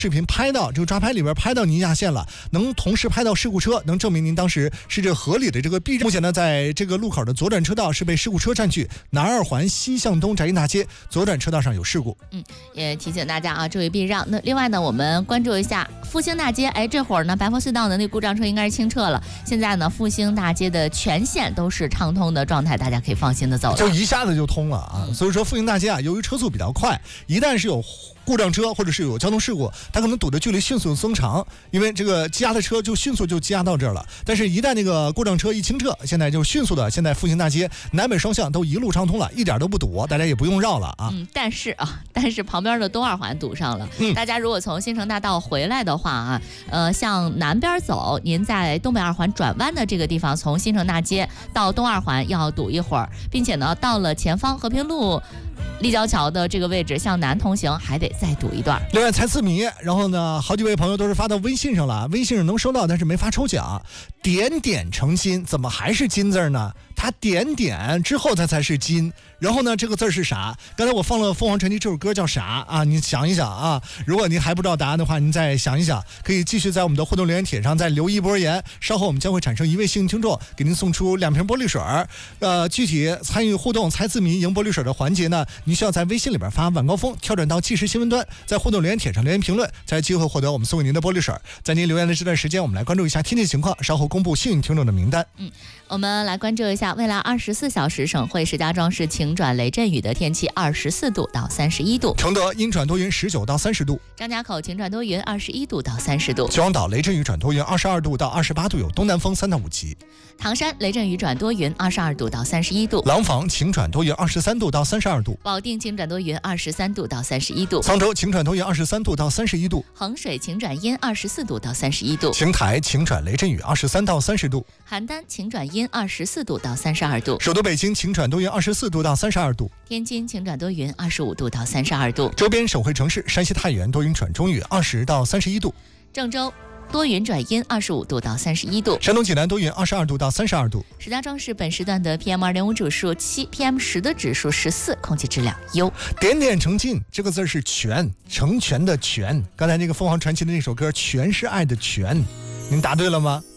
视频拍到这个抓拍里边拍到您压线了，能同时拍到事故车，能证明您当时是这合理的这个避让。目前呢，在这个路口的左转车道是被事故车占据，南二环西向东宅心大街左转车道上有事故。 也提醒大家啊，注意避让。那另外呢，我们关注一下复兴大街，这会儿呢，白佛隧道的那故障车应该是清撤了，现在呢，复兴大街的全线都是畅通的状态，大家可以放心的走了， 就一下子就通了啊。所以说复兴大街啊，由于车速比较快，一旦是有故障车或者是有交通事故，它可能堵的距离迅速增长，因为这个积压的车就迅速就积压到这儿了。但是一旦那个故障车一清撤，现在就迅速的，现在复兴大街南北双向都一路畅通了，一点都不堵，大家也不用绕了啊。 但是旁边的东二环堵上了。大家如果从新城大道回来的话啊，向南边走，您在东北二环转弯的这个地方，从新城大街到东二环要堵一会儿，并且呢，到了前方和平路立交桥的这个位置向南通行还得再堵一段。 另外才4米，然后呢，好几位朋友都是发到微信上了，微信上能收到，但是没法抽奖。点点成金，怎么还是金字呢？它点点之后它才是金，然后呢，这个字是啥？刚才我放了《凤凰传奇》这首歌叫啥啊？你想一想啊，如果您还不知道答案的话，您再想一想，可以继续在我们的互动留言帖上再留一波言。稍后我们将会产生一位幸运听众，给您送出2瓶玻璃水。具体参与互动猜字谜赢玻璃水的环节呢，您需要在微信里边发晚高峰，跳转到即时新闻端，在互动留言帖上留言评论，才有机会获得我们送给您的玻璃水。在您留言的这段时间，我们来关注一下天气情况，稍后公布幸运听众的名单。 我们来关注一下未来24小时省会石家庄市晴转雷阵雨的天气，24度到31度； 承德阴转多云19到30度； 张家口晴转多云21度到30度； 秦皇岛雷阵雨转多云22度到28度，有东南风3到5级； 唐山雷阵雨转多云22度到31度； 廊坊晴转多云23度到32度； 保定晴转多云23度到31度； 沧州晴转多云23度到31度； 衡水晴转阴24度到31度； 邢台晴转雷阵雨23到30度； 邯郸晴转阴24度到32度； 首都北京晴转多云24度到32度； 天津晴转多云25度到32度； 周边省会城市山西太原多云转中雨20到31度； 郑州多云转阴25度到31度； 山东济南多云22度到32度； 石家庄市本时段的 PM2.5 指数7 PM10 的指数14，空气质量优。 点点成金这个字是全，成全的全。刚才那个凤凰传奇的那首歌全是爱的全，您答对了吗？